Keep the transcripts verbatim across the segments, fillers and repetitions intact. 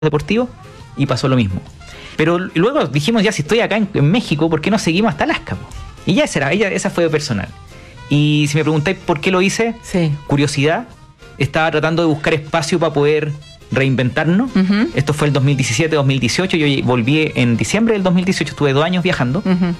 deportivos y pasó lo mismo. Pero luego dijimos, ya si estoy acá en, en México, ¿por qué no seguimos hasta Alaska? Y ya esa, era, ella, esa fue personal. Y si me preguntáis por qué lo hice, sí. curiosidad, estaba tratando de buscar espacio para poder reinventarnos. Uh-huh. Esto fue el dos mil diecisiete, dos mil dieciocho, yo volví en diciembre del dos mil dieciocho, estuve dos años viajando. Uh-huh.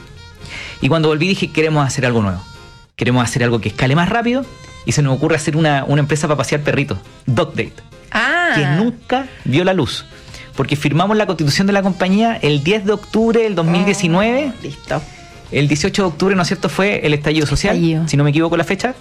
Y cuando volví dije, queremos hacer algo nuevo. Queremos hacer algo que escale más rápido y se nos ocurre hacer una, una empresa para pasear perritos, Dog Date, ah. que nunca vio la luz. Porque firmamos la constitución de la compañía el diez de octubre del dos mil diecinueve. Oh, listo. El dieciocho de octubre, ¿no es cierto?, fue el estallido social, estallido. Si no me equivoco la fecha.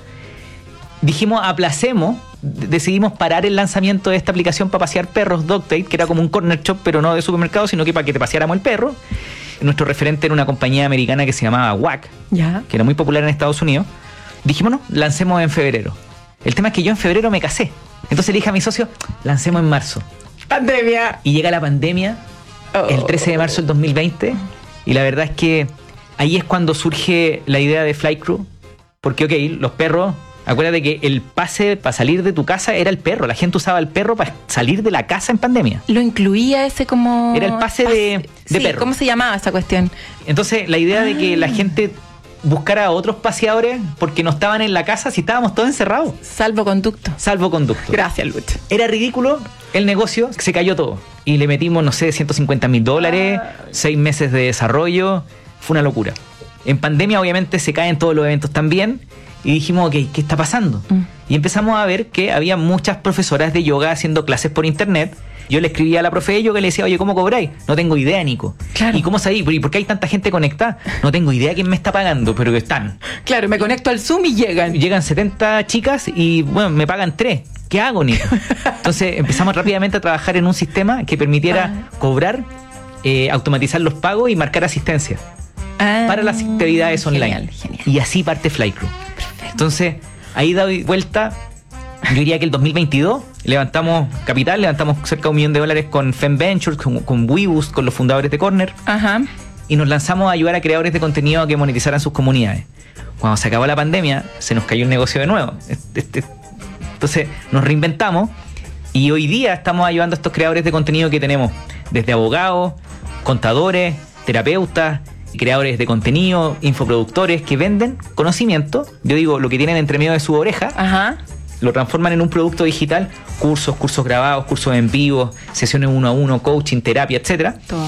Dijimos, aplacemos, decidimos parar el lanzamiento de esta aplicación para pasear perros, Dog Date, que era como un corner shop, pero no de supermercado, sino que para que te paseáramos el perro. Nuestro referente era una compañía americana que se llamaba W A C, ¿ya? Que era muy popular en Estados Unidos. Dijimos, no, lancemos en febrero. El tema es que yo en febrero me casé. Entonces le dije a mi socio, lancemos en marzo. ¡Pandemia! Y llega la pandemia, oh. el trece de marzo del dos mil veinte, y la verdad es que ahí es cuando surge la idea de Flycrew, porque, ok, los perros, acuérdate que el pase para salir de tu casa era el perro, la gente usaba el perro para salir de la casa en pandemia. ¿Lo incluía ese como...? Era el pase, pase de, de sí, perro. ¿Cómo se llamaba esa cuestión? Entonces, la idea ah. de que la gente buscara a otros paseadores porque no estaban en la casa si estábamos todos encerrados. Salvoconducto. Salvoconducto. Gracias, Lucho. Era ridículo el negocio, se cayó todo. Y le metimos, no sé, ciento cincuenta mil dólares, ah. seis meses de desarrollo. Fue una locura. En pandemia, obviamente, se caen todos los eventos también. Y dijimos, ok, ¿qué está pasando? Mm. Y empezamos a ver que había muchas profesoras de yoga haciendo clases por internet. Yo le escribía a la profe de yoga y le decía, oye, ¿cómo cobráis? No tengo idea, Nico. Claro. ¿Y cómo sabéis? ¿Y por qué hay tanta gente conectada? No tengo idea quién me está pagando, pero que están. Claro, me conecto al Zoom y llegan. Llegan setenta chicas y, bueno, me pagan tres. ¿Qué hago, Nico? Entonces empezamos rápidamente a trabajar en un sistema que permitiera ah. cobrar, eh, automatizar los pagos y marcar asistencia ah, para las actividades online. Genial, genial. Y así parte Flycrew. Entonces, ahí da vuelta, yo diría que el dos mil veintidós levantamos capital, levantamos cerca de un millón de dólares con Fem Ventures, con, con WeBoost, con los fundadores de Corner. Ajá. Y nos lanzamos a ayudar a creadores de contenido a que monetizaran sus comunidades. Cuando se acabó la pandemia, se nos cayó el negocio de nuevo. Este, este, entonces, nos reinventamos y hoy día estamos ayudando a estos creadores de contenido que tenemos desde abogados, contadores, terapeutas, creadores de contenido, infoproductores que venden conocimiento, yo digo, lo que tienen entre medio de su oreja, ajá, lo transforman en un producto digital, cursos, cursos grabados, cursos en vivo, sesiones uno a uno, coaching, terapia, etcétera. Todo.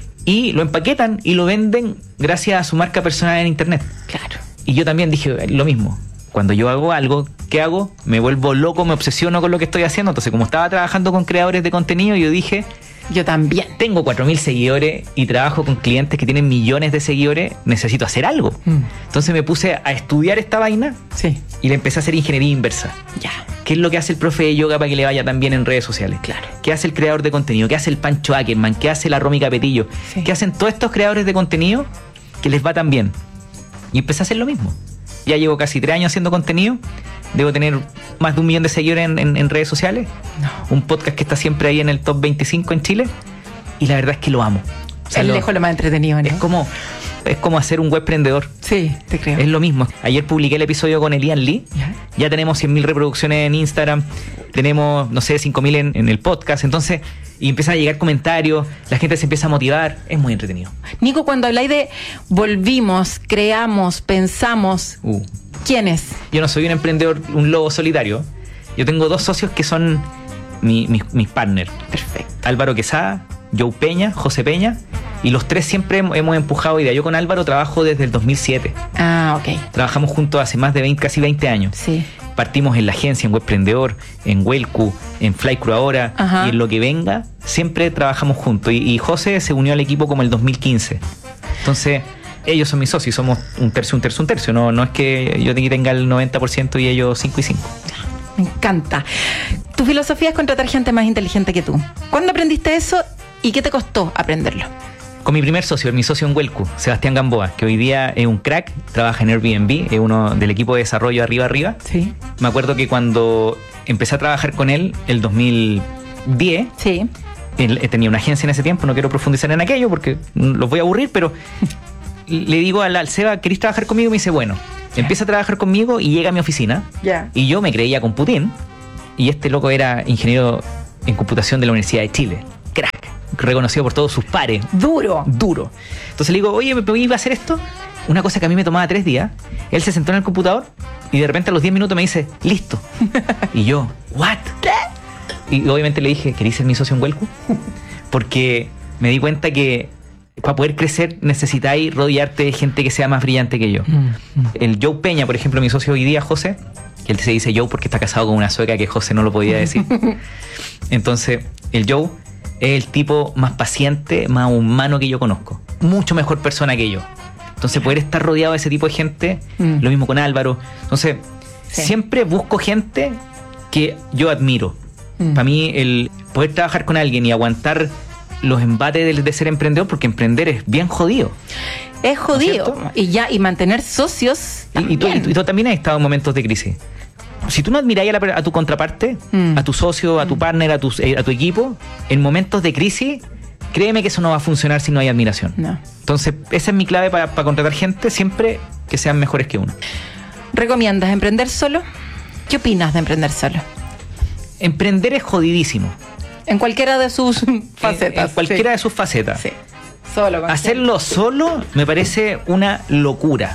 Y lo empaquetan y lo venden gracias a su marca personal en internet. Claro. Y yo también dije lo mismo. Cuando yo hago algo, ¿qué hago? Me vuelvo loco, me obsesiono con lo que estoy haciendo. Entonces, como estaba trabajando con creadores de contenido, yo dije... Yo también. Tengo cuatro mil seguidores y trabajo con clientes que tienen millones de seguidores. Necesito hacer algo. Mm. Entonces me puse a estudiar esta vaina sí. y le empecé a hacer ingeniería inversa. Ya. ¿Qué es lo que hace el profe de yoga para que le vaya tan bien en redes sociales? Claro. ¿Qué hace el creador de contenido? ¿Qué hace el Pancho Ackerman? ¿Qué hace la Romy Capetillo? Sí. ¿Qué hacen todos estos creadores de contenido que les va tan bien? Y empecé a hacer lo mismo. Ya llevo casi tres años haciendo contenido. Debo tener más de un millón de seguidores en, en, en redes sociales. No. Un podcast que está siempre ahí en el top veinticinco en Chile. Y la verdad es que lo amo. O sea, es lo, lejos lo más entretenido, ¿no? Es como, es como hacer un webprendedor. Sí, te creo. Es lo mismo. Ayer publiqué el episodio con Elian Lee. ¿Ya? Ya tenemos cien mil reproducciones en Instagram. Tenemos, no sé, cinco mil en, en el podcast. Entonces, y empiezan a llegar comentarios. La gente se empieza a motivar. Es muy entretenido. Nico, cuando habláis de volvimos, creamos, pensamos... Uh. ¿Quién es? Yo no soy un emprendedor, un lobo solitario. Yo tengo dos socios que son mi, mi, mis partners. Perfecto. Álvaro Quesada, Joe Peña, José Peña. Y los tres siempre hemos empujado ideas. Yo con Álvaro trabajo desde el dos mil siete. Ah, ok. Trabajamos juntos hace más de veinte, casi veinte años. Sí. Partimos en la agencia, en Webprendedor, en Wellcu, en Flycrew ahora. Ajá. Y en lo que venga, siempre trabajamos juntos. Y, y José se unió al equipo como el dos mil quince. Entonces... ellos son mis socios, somos un tercio, un tercio, un tercio. No, no es que yo tenga el noventa por ciento y ellos cinco y cinco. Me encanta. Tu filosofía es contratar gente más inteligente que tú. ¿Cuándo aprendiste eso y qué te costó aprenderlo? Con mi primer socio, mi socio en Wellcu, Sebastián Gamboa, que hoy día es un crack, trabaja en Airbnb, es uno del equipo de desarrollo Arriba Arriba. Sí. Me acuerdo que cuando empecé a trabajar con él, el dos mil diez, sí. él tenía una agencia en ese tiempo, no quiero profundizar en aquello porque los voy a aburrir, pero... le digo al, al Seba, ¿querés trabajar conmigo? Me dice, bueno, yeah. Empieza a trabajar conmigo y llega a mi oficina. Yeah. Y yo me creía Computín. Y este loco era ingeniero en computación de la Universidad de Chile. Crack. reconocido por todos sus pares. Duro. Duro. Entonces le digo, oye, ¿me iba a hacer esto? Una cosa que a mí me tomaba tres días. Él se sentó en el computador y de repente a los diez minutos me dice, listo. Y yo, ¿what? ¿Qué? Y obviamente le dije, ¿querés ser mi socio en Huelco? Porque me di cuenta que para poder crecer necesitáis rodearte de gente que sea más brillante que yo. Mm, mm. El Joe Peña, por ejemplo, mi socio hoy día, José, que él se dice Joe porque está casado con una sueca que José no lo podía decir. Entonces, el Joe es el tipo más paciente, más humano que yo conozco. Mucho mejor persona que yo. Entonces, poder estar rodeado de ese tipo de gente, mm. lo mismo con Álvaro. Entonces, sí. siempre busco gente que yo admiro. Mm. Para mí, el poder trabajar con alguien y aguantar los embates de, de ser emprendedor, porque emprender es bien jodido. Es jodido. ¿No es y ya y mantener socios. Y, y, tú, y, tú, y tú también has estado en momentos de crisis. Si tú no admiráis a, la, a tu contraparte, mm. a tu socio, a tu mm. partner, a tu, a tu equipo, en momentos de crisis, créeme que eso no va a funcionar si no hay admiración. No. Entonces, esa es mi clave para, para contratar gente, siempre que sean mejores que uno. ¿Recomiendas emprender solo? ¿Qué opinas de emprender solo? Emprender es jodidísimo. En cualquiera de sus facetas. En, en cualquiera sí. de sus facetas. Sí. Solo. Hacerlo gente. solo me parece una locura.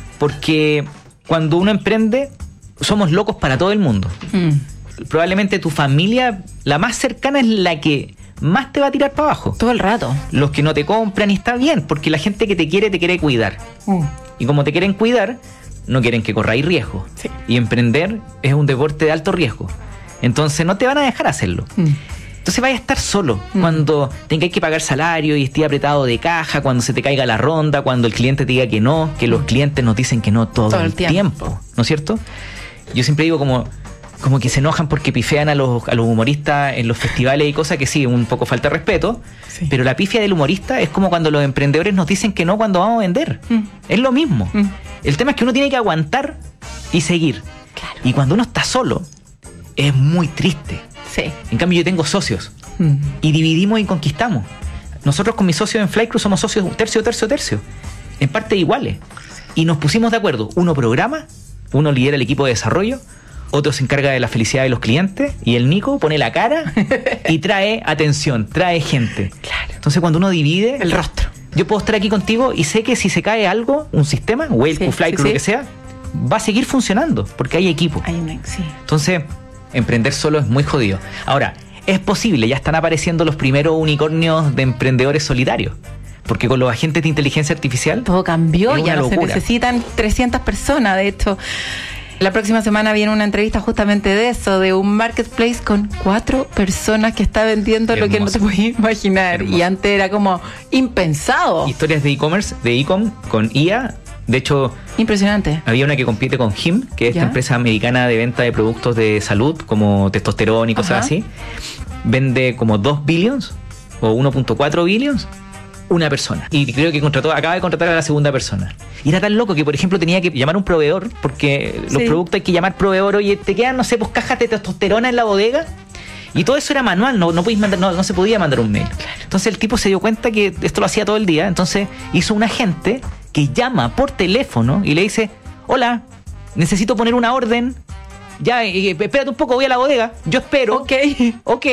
Porque cuando uno emprende, somos locos para todo el mundo. Mm. Probablemente tu familia, la más cercana, es la que más te va a tirar para abajo. Todo el rato. Los que no te compran, y está bien, porque la gente que te quiere, te quiere cuidar. Mm. Y como te quieren cuidar, no quieren que corráis riesgo. Sí. Y emprender es un deporte de alto riesgo. Entonces no te van a dejar hacerlo. Mm. Entonces vaya a estar solo mm. cuando tengáis que pagar salario y esté apretado de caja, cuando se te caiga la ronda, cuando el cliente te diga que no, que los clientes nos dicen que no todo, todo el, el tiempo. tiempo, ¿no es cierto? Yo siempre digo como, como que se enojan porque pifean a los, a los humoristas en los festivales y cosas que sí, un poco falta de respeto, sí. pero la pifia del humorista es como cuando los emprendedores nos dicen que no cuando vamos a vender. Mm. Es lo mismo. Mm. El tema es que uno tiene que aguantar y seguir. Claro. Y cuando uno está solo, es muy triste. Sí. En cambio yo tengo socios mm. y dividimos y conquistamos. Nosotros con mis socios en Flycrew somos socios tercio, tercio, tercio, en parte iguales. Y nos pusimos de acuerdo. Uno programa, uno lidera el equipo de desarrollo, otro se encarga de la felicidad de los clientes y el Nico pone la cara y trae atención, trae gente. Claro. Entonces cuando uno divide el rostro, yo puedo estar aquí contigo y sé que si se cae algo, un sistema, Huelco, sí, Flycrew, sí, sí. lo que sea, va a seguir funcionando porque hay equipo. Hay un, sí. Entonces emprender solo es muy jodido. Ahora, es posible, ya están apareciendo los primeros unicornios de emprendedores solitarios. Porque con los agentes de inteligencia artificial todo cambió, ya no locura. Se necesitan trescientas personas. De hecho, la próxima semana viene una entrevista justamente de eso, de un marketplace con cuatro personas que está vendiendo Hermoso. Lo que no te podías imaginar. Hermoso. Y antes era como impensado. Historias de e-commerce, de e-com con I A. De hecho, impresionante. Había una que compite con Him, que es ¿Ya? esta empresa americana de venta de productos de salud, como testosterona y cosas Ajá. así. Vende como dos billions o uno punto cuatro billions una persona. Y creo que contrató, acaba de contratar a la segunda persona. Y era tan loco que, por ejemplo, tenía que llamar a un proveedor, porque sí. los productos hay que llamar proveedor. Oye, te quedan, no sé, pues cajas de testosterona en la bodega. Y todo eso era manual, no, no, podéis mandar, no, no se podía mandar un mail. Entonces el tipo se dio cuenta que esto lo hacía todo el día. Entonces hizo un agente que llama por teléfono y le dice: hola, necesito poner una orden. Ya, eh, espérate un poco, voy a la bodega. Yo espero. Ok. Ok.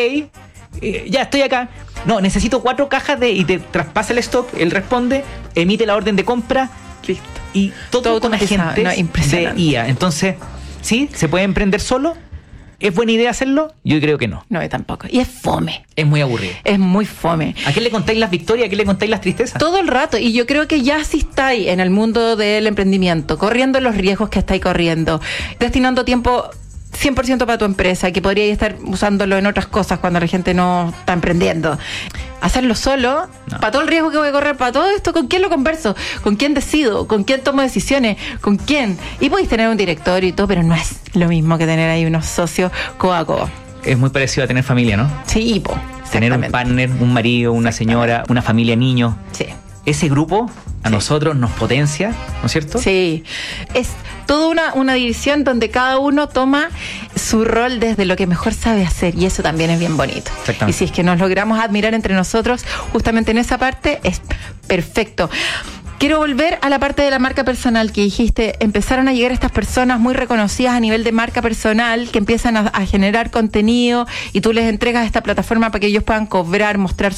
Eh, ya, estoy acá. No, necesito cuatro cajas de... Y te traspasa el stock, él responde, emite la orden de compra. Listo. Y todo, todo con agentes no, de I A. Entonces, ¿sí? ¿Se puede emprender solo? ¿Es buena idea hacerlo? Yo creo que no. No, yo tampoco. Y es fome. Es muy aburrido. Es muy fome. ¿A quién le contáis las victorias? ¿A quién le contáis las tristezas? Todo el rato. Y yo creo que ya sí estáis en el mundo del emprendimiento, corriendo los riesgos que estáis corriendo, destinando tiempo cien por ciento para tu empresa, que podríais estar usándolo en otras cosas cuando la gente no está emprendiendo. Hacerlo solo, no. Para todo el riesgo que voy a correr, para todo esto, ¿con quién lo converso? ¿Con quién decido? ¿Con quién tomo decisiones? ¿Con quién? Y podéis tener un director y todo, pero no es lo mismo que tener ahí unos socios codo a codo. Es muy parecido a tener familia, ¿no? Sí, po. Tener un partner, un marido, una señora, una familia, niños. Sí. Ese grupo a sí. nosotros nos potencia, ¿no es cierto? Sí. Es toda una, una división donde cada uno toma su rol desde lo que mejor sabe hacer, y eso también es bien bonito. Y si es que nos logramos admirar entre nosotros justamente en esa parte, es perfecto. Quiero volver a la parte de la marca personal que dijiste. Empezaron a llegar estas personas muy reconocidas a nivel de marca personal que empiezan a, a generar contenido y tú les entregas esta plataforma para que ellos puedan cobrar, mostrar